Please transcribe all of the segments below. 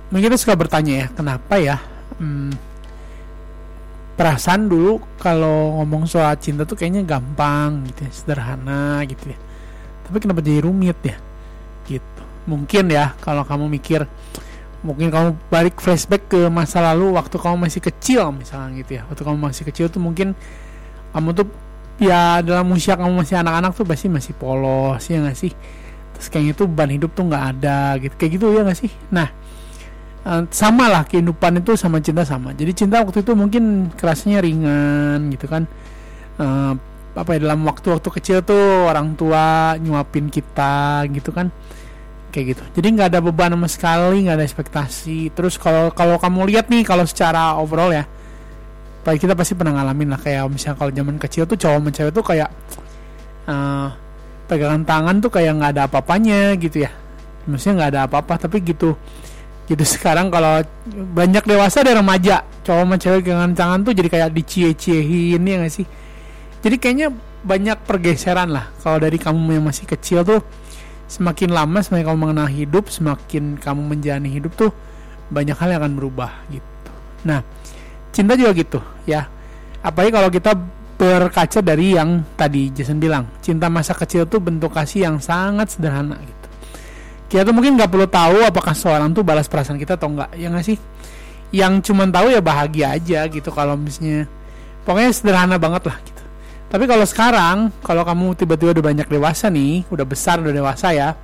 mungkin kita suka bertanya ya, kenapa ya perasaan dulu kalau ngomong soal cinta tuh kayaknya gampang gitu ya, sederhana gitu ya. Tapi kenapa jadi rumit ya? Gitu. Mungkin ya kalau kamu mikir, mungkin kamu balik flashback ke masa lalu waktu kamu masih kecil misalnya gitu ya. Waktu kamu masih kecil tuh mungkin kamu tuh ya dalam usia kamu masih anak-anak tuh pasti masih polos ya nggak sih? Terus kayaknya tuh beban hidup tuh nggak ada gitu, kayak gitu ya nggak sih? Nah, sama lah kehidupan itu sama cinta sama. Jadi cinta waktu itu mungkin kerasnya ringan gitu kan. Apa ya, dalam waktu-waktu kecil tuh orang tua nyuapin kita gitu kan, kayak gitu. Jadi nggak ada beban sama sekali, nggak ada ekspektasi. Terus kalau kamu lihat nih, kalau secara overall ya, baik kita pasti pernah ngalamin lah, kayak misalnya kalau zaman kecil tuh cowok sama cewek tuh kayak pegangan tangan tuh kayak nggak ada apa-apanya gitu ya. Maksudnya nggak ada apa-apa, tapi gitu. Sekarang kalau banyak dewasa ada remaja, cowok sama cewek pegangan tangan tuh jadi kayak dicie-ciehin ya nggak sih? Jadi kayaknya banyak pergeseran lah. Kalau dari kamu yang masih kecil tuh, semakin lama semakin kamu mengenal hidup, semakin kamu menjalani hidup tuh banyak hal yang akan berubah gitu. Nah, cinta juga gitu ya. Apalagi kalau kita berkaca dari yang tadi Jason bilang, cinta masa kecil tuh bentuk kasih yang sangat sederhana gitu. Kita tuh mungkin nggak perlu tahu apakah seorang tuh balas perasaan kita atau enggak, ya nggak sih? Yang cuman tahu ya bahagia aja gitu. Kalau misalnya pokoknya sederhana banget lah gitu. Tapi kalau sekarang, kalau kamu tiba-tiba udah banyak dewasa nih, udah besar, udah dewasa ya,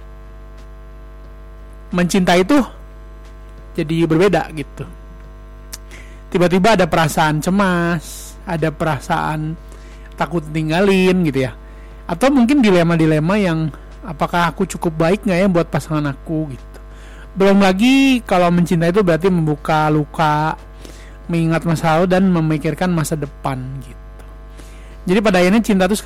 mencintai itu jadi berbeda gitu. Tiba-tiba ada perasaan cemas, ada perasaan takut tinggalin gitu ya. Atau mungkin dilema-dilema yang apakah aku cukup baik gak ya buat pasangan aku gitu. Belum lagi kalau mencintai itu berarti membuka luka, mengingat masa lalu dan memikirkan masa depan gitu. Jadi pada akhirnya cinta itu